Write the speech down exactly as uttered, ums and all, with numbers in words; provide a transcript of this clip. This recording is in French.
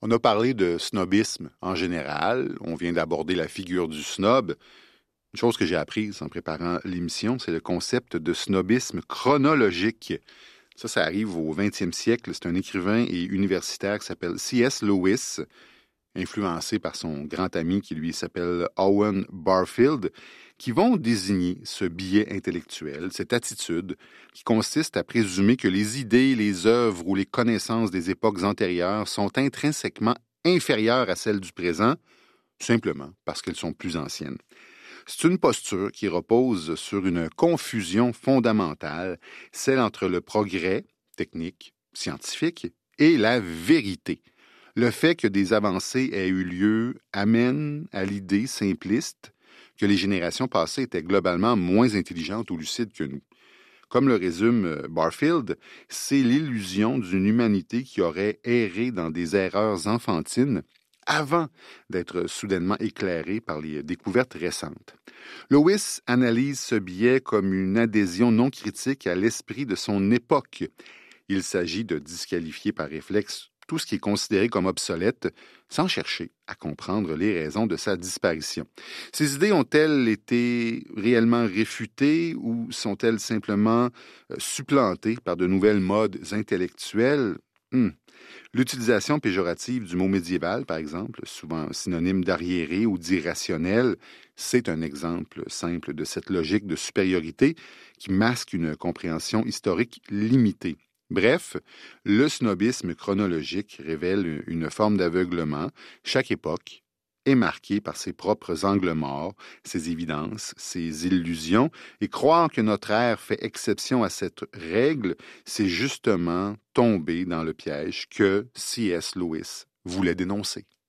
On a parlé de snobisme en général. On vient d'aborder la figure du snob. Une chose que j'ai apprise en préparant l'émission, c'est le concept de snobisme chronologique. Ça, ça arrive au vingtième siècle. C'est un écrivain et universitaire qui s'appelle C S Lewis, influencé par son grand ami qui lui s'appelle Owen Barfield, qui vont désigner ce biais intellectuel, cette attitude qui consiste à présumer que les idées, les œuvres ou les connaissances des époques antérieures sont intrinsèquement inférieures à celles du présent, simplement parce qu'elles sont plus anciennes. C'est une posture qui repose sur une confusion fondamentale, celle entre le progrès technique, scientifique, et la vérité. Le fait que des avancées aient eu lieu amène à l'idée simpliste que les générations passées étaient globalement moins intelligentes ou lucides que nous. Comme le résume Barfield, c'est l'illusion d'une humanité qui aurait erré dans des erreurs enfantines avant d'être soudainement éclairée par les découvertes récentes. Lewis analyse ce biais comme une adhésion non critique à l'esprit de son époque. Il s'agit de disqualifier par réflexe tout ce qui est considéré comme obsolète, sans chercher à comprendre les raisons de sa disparition. Ces idées ont-elles été réellement réfutées ou sont-elles simplement supplantées par de nouvelles modes intellectuelles? Hmm. L'utilisation péjorative du mot médiéval, par exemple, souvent synonyme d'arriéré ou d'irrationnel, c'est un exemple simple de cette logique de supériorité qui masque une compréhension historique limitée. Bref, le snobisme chronologique révèle une forme d'aveuglement. Chaque époque est marquée par ses propres angles morts, ses évidences, ses illusions, et croire que notre ère fait exception à cette règle, c'est justement tomber dans le piège que C S Lewis voulait dénoncer.